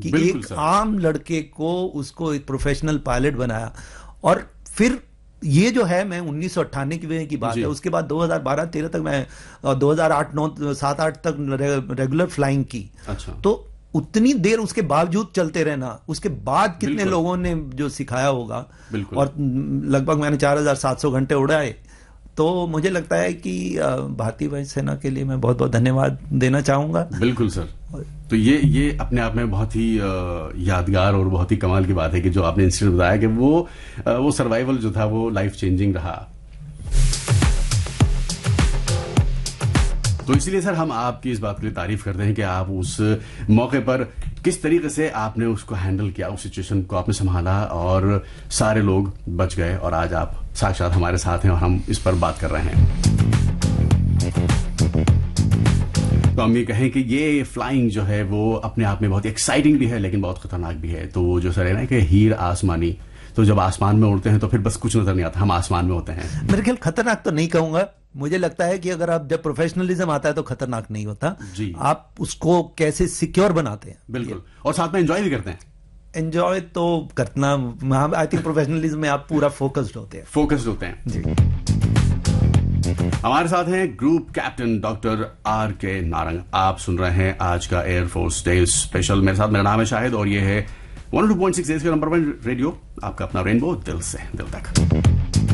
कि एक आम लड़के को उसको एक प्रोफेशनल पायलट बनाया। और फिर ये जो है, मैं 1998 की बात है, उसके बाद 2012-13 तक मैं 2008-9-7-8 तक रेगुलर फ्लाइंग की। अच्छा। तो उतनी देर उसके बावजूद चलते रहना, उसके बाद कितने लोगों ने जो सिखाया होगा, और लगभग मैंने 4700 घंटे उड़ाए। तो मुझे लगता है कि भारतीय वायुसेना के लिए मैं बहुत बहुत धन्यवाद देना चाहूंगा। बिल्कुल सर। तो ये अपने आप में बहुत ही यादगार और बहुत ही कमाल की बात है कि जो आपने इंसिडेंट बताया कि वो सर्वाइवल जो था वो लाइफ चेंजिंग रहा। तो इसीलिए सर हम आपकी इस बात के लिए तारीफ करते हैं कि आप उस मौके पर किस तरीके से आपने उसको हैंडल किया, उस सिचुएशन को आपने संभाला और सारे लोग बच गए और आज आप साक्षात हमारे साथ हैं और हम इस पर बात कर रहे हैं। तो हम ये कहें कि ये फ्लाइंग जो है वो अपने आप में बहुत एक्साइटिंग भी है लेकिन बहुत खतरनाक भी है। तो वो जो सर है ना कि हीर आसमानी, तो जब आसमान में उड़ते हैं तो फिर बस कुछ नजर नहीं आता, हम आसमान में होते हैं। मेरे ख्याल खतरनाक तो नहीं कहूंगा, मुझे लगता है कि अगर आप जब प्रोफेशनलिज्म आता है तो खतरनाक नहीं होता जी। आप उसको कैसे सिक्योर बनाते हैं। बिल्कुल, और साथ में एंजॉय भी करते हैं। एंजॉय तो करना, आई थिंक प्रोफेशनलिज्म में आप पूरा फोकस्ड होते हैं जी। हमारे साथ हैं group captain doctor R K. Narang. आप सुन रहे हैं आज का एयरफोर्स डे स्पेशल। मेरे साथ मेरा नाम है शाहिद और ये है 102.6 का नंबर 1 रेडियो, आपका अपना रेनबो, दिल से दिल तक।